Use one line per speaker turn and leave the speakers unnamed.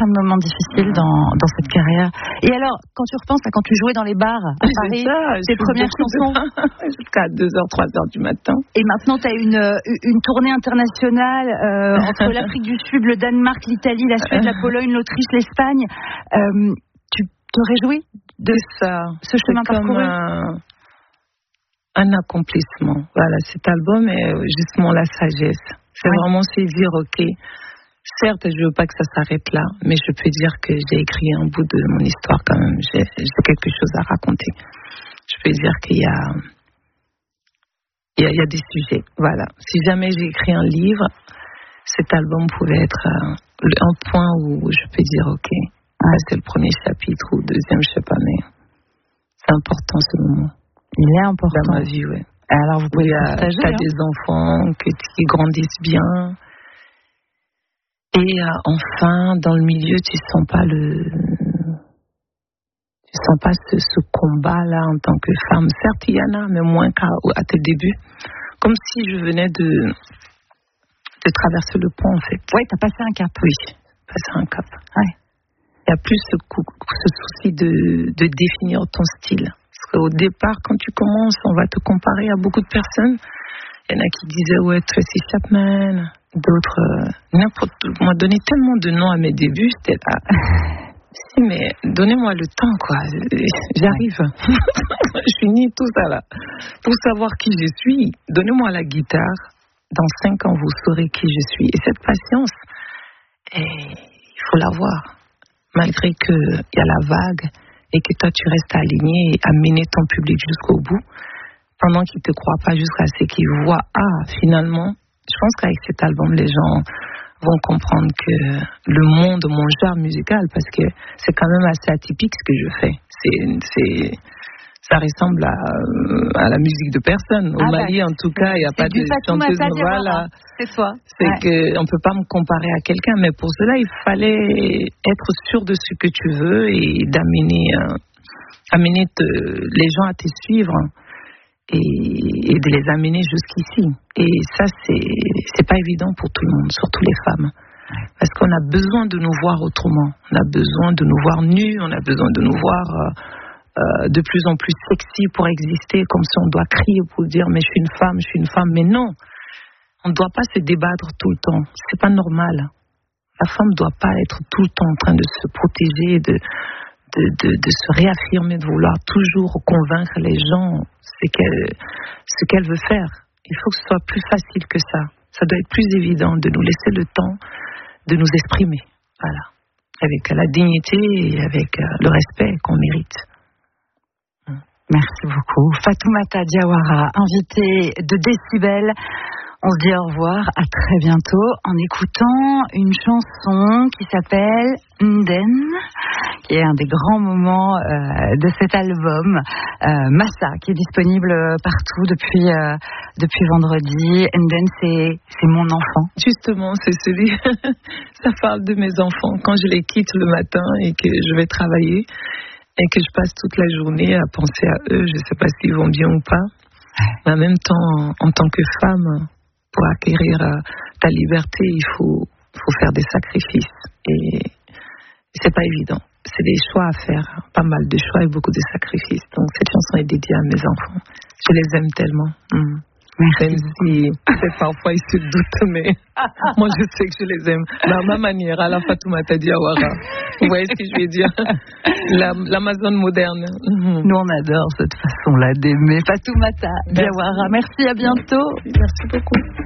plein de moments difficiles dans cette carrière. Et alors, quand tu repenses à quand tu jouais dans les bars à Paris, tes premières chansons
jusqu'à 2h, 3h du matin.
Et maintenant, tu as une tournée internationale entre l'Afrique du Sud, le Danemark, l'Italie, la Suède, la Pologne, l'Autriche, l'Espagne. Tu te réjouis de ce chemin parcouru?
Un accomplissement. Voilà, cet album est justement la sagesse. C'est vraiment se dire, ok, certes, je veux pas que ça s'arrête là, mais je peux dire que j'ai écrit un bout de mon histoire quand même. J'ai quelque chose à raconter. Je peux dire qu'il y a des sujets. Voilà. Si jamais j'ai écrit un livre, cet album pouvait être un point où je peux dire, ok, c'est le premier chapitre ou le deuxième, je sais pas, mais c'est important ce moment.
Il est important.
Dans ma vie, oui.
Alors, vous pouvez partager.
Tu as des enfants qui grandissent bien. Et enfin, dans le milieu, tu sens pas ce combat-là en tant que femme. Certes, il y en a, mais moins qu'à tes débuts. Comme si je venais de traverser le pont, en fait.
Oui, tu as passé un cap.
Oui, passé un cap.
Ouais.
Il y a plus ce souci de définir ton style. Parce qu'au départ, quand tu commences, on va te comparer à beaucoup de personnes. Il y en a qui disaient, ouais, Tracy Chapman, d'autres, n'importe où. On m'a donné tellement de noms à mes débuts, j'étais là. Si, mais donnez-moi le temps, quoi. J'arrive. Je finis tout ça, là. Pour savoir qui je suis, donnez-moi la guitare. Dans 5 ans, vous saurez qui je suis. Et cette patience, il faut l'avoir. Malgré qu'il y a la vague et que toi, tu restes aligné et amener ton public jusqu'au bout, pendant qu'ils ne te croient pas jusqu'à ce qu'ils voient, finalement, je pense qu'avec cet album, les gens vont comprendre que le monde, mon genre musical, parce que c'est quand même assez atypique ce que je fais. Ça ressemble à la musique de personne. Au Mali, en tout cas, il n'y a pas de chanteuse. Voilà.
C'est toi.
C'est qu'on ne peut pas me comparer à quelqu'un, mais pour cela, il fallait être sûr de ce que tu veux et d'amener les gens à te suivre et de les amener jusqu'ici. Et ça, c'est pas évident pour tout le monde, surtout les femmes. Parce qu'on a besoin de nous voir autrement. On a besoin de nous voir nus, on a besoin de nous voir de plus en plus sexy pour exister, comme si on doit crier pour dire mais je suis une femme, mais non, on ne doit pas se débattre tout le temps, c'est pas normal. La femme ne doit pas être tout le temps en train de se protéger, de se réaffirmer, de vouloir toujours convaincre les gens ce qu'elle veut faire. Il faut que ce soit plus facile que ça. Ça doit être plus évident de nous laisser le temps de nous exprimer, voilà, avec la dignité et avec le respect qu'on mérite.
Merci beaucoup. Fatoumata Diawara, invitée de Décibel. On se dit au revoir, à très bientôt, en écoutant une chanson qui s'appelle Nden, qui est un des grands moments de cet album, Massa, qui est disponible partout depuis vendredi. Nden, c'est mon enfant.
Justement, c'est celui, ça parle de mes enfants. Quand je les quitte le matin et que je vais travailler, et que je passe toute la journée à penser à eux, je ne sais pas s'ils vont bien ou pas. Mais en même temps, en tant que femme, pour acquérir ta liberté, il faut faire des sacrifices. Et c'est pas évident. C'est des choix à faire, pas mal de choix et beaucoup de sacrifices. Donc cette chanson est dédiée à mes enfants. Je les aime tellement.
Merci.
Même si peut-être parfois ils se doutent, mais moi je sais que je les aime. Mais à ma manière, à la Fatoumata Diawara. Vous voyez ce que je veux dire? L'Amazone moderne.
Nous on adore cette façon-là d'aimer Fatoumata Diawara. Merci, à bientôt.
Merci beaucoup.